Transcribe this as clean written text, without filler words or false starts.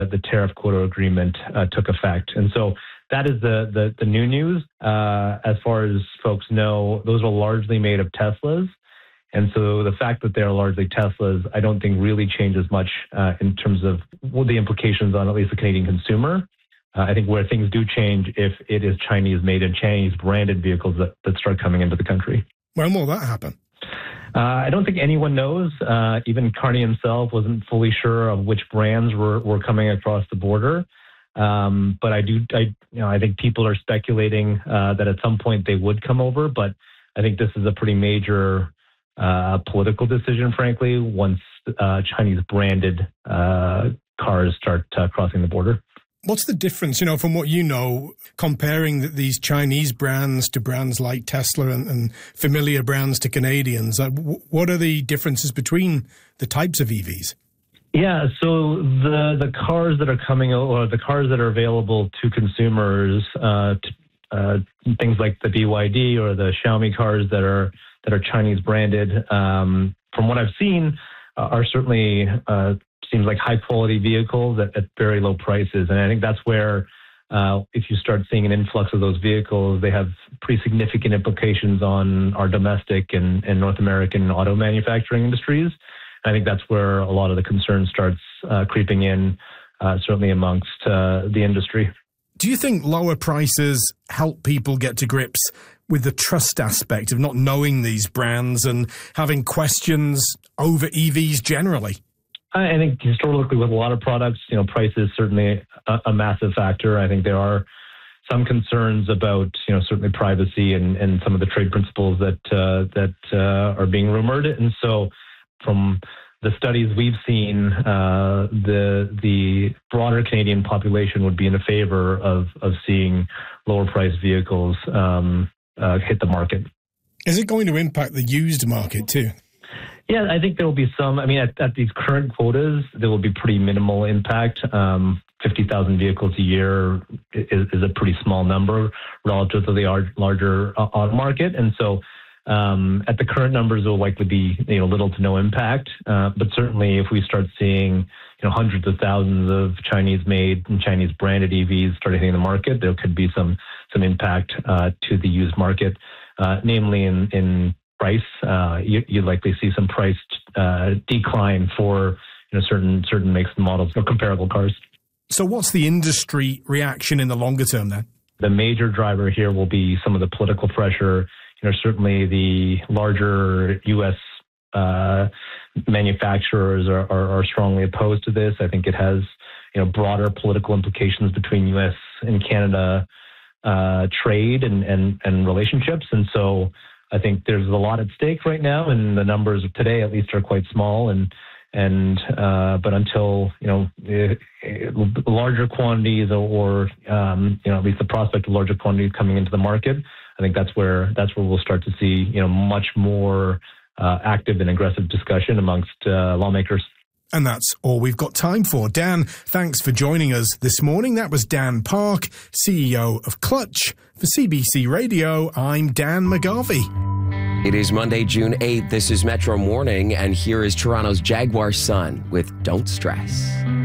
the tariff quota agreement took effect. And so that is the new news. As far as folks know, those are largely made of Teslas. And so the fact that they're largely Teslas, I don't think really changes much in terms of the implications on at least the Canadian consumer. I think where things do change if it is Chinese-made and Chinese-branded vehicles that start coming into the country. When will that happen? I don't think anyone knows. Even Carney himself wasn't fully sure of which brands were coming across the border. But I think people are speculating that at some point they would come over. But I think this is a pretty major political decision, frankly, once Chinese-branded cars start crossing the border. What's the difference, from what you know, comparing these Chinese brands to brands like Tesla and familiar brands to Canadians? What are the differences between the types of EVs? Yeah, so the cars that are coming, or the cars that are available to consumers, things like the BYD or the Xiaomi cars that are Chinese branded, from what I've seen, are certainly seems like high quality vehicles at very low prices. And I think that's where if you start seeing an influx of those vehicles, they have pretty significant implications on our domestic and North American auto manufacturing industries. I think that's where a lot of the concern starts creeping in, certainly amongst the industry. Do you think lower prices help people get to grips with the trust aspect of not knowing these brands and having questions over EVs generally? I think historically with a lot of products, price is certainly a massive factor. I think there are some concerns about, certainly privacy and some of the trade principles that are being rumored. And so from the studies we've seen, the broader Canadian population would be in favor of seeing lower priced vehicles hit the market. Is it going to impact the used market too? Yeah, I think there will be some. I mean, at these current quotas, there will be pretty minimal impact. 50,000 vehicles a year is a pretty small number relative to the larger auto market. And so at the current numbers, there will likely be little to no impact. But certainly if we start seeing hundreds of thousands of Chinese-made and Chinese-branded EVs start hitting the market, there could be some impact to the used market, namely in price. You'd likely see some price decline for certain makes and models or comparable cars. So what's the industry reaction in the longer term then? The major driver here will be some of the political pressure. Certainly the larger U.S. manufacturers are strongly opposed to this. I think it has broader political implications between U.S. and Canada trade and relationships. And so I think there's a lot at stake right now, and the numbers of today at least are quite small. But until larger quantities or at least the prospect of larger quantities coming into the market, I think that's where we'll start to see much more active and aggressive discussion amongst lawmakers. And that's all we've got time for. Dan, thanks for joining us this morning. That was Dan Park, CEO of Clutch. For CBC Radio, I'm Dan McGarvey. It is Monday, June 8th. This is Metro Morning, and here is Toronto's Jaguar Sun with Don't Stress.